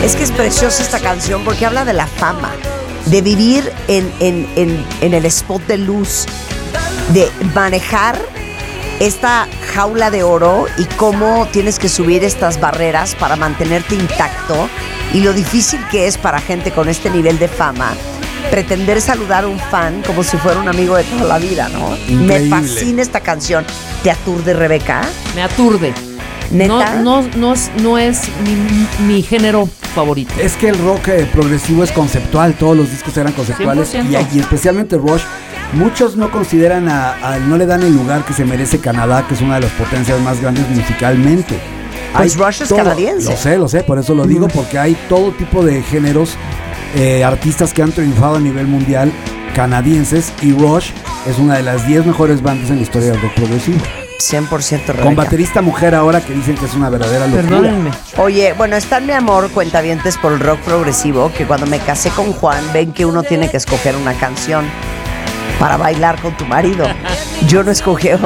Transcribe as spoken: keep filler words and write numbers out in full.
Es que es preciosa esta canción porque habla de la fama, de vivir en, en, en, en el spot de luz, de manejar esta jaula de oro y cómo tienes que subir estas barreras para mantenerte intacto y lo difícil que es para gente con este nivel de fama pretender saludar a un fan como si fuera un amigo de toda la vida, ¿no? Increíble. Me fascina esta canción. ¿Te aturde, Rebeca? Me aturde. ¿Neta? No, no, no es, no es mi, mi género favorito. Es que el rock eh, progresivo es conceptual, todos los discos eran conceptuales cien por ciento. y, y especialmente Rush. Muchos no consideran, a, a- no le dan el lugar que se merece Canadá, que es una de las potencias más grandes musicalmente. Pues Hay Rush es todo- canadiense. Lo sé, lo sé, por eso lo digo, porque hay todo tipo de géneros, eh, artistas que han triunfado a nivel mundial, canadienses, y Rush es una de las diez mejores bandas en la historia del rock progresivo. cien por ciento Rebeca. Con baterista mujer ahora que dicen que es una verdadera locura. Perdónenme. Oye, bueno, está en mi amor, cuentavientes, por el rock progresivo, que cuando me casé con Juan, ven que uno tiene que escoger una canción para bailar con tu marido. Yo no escogí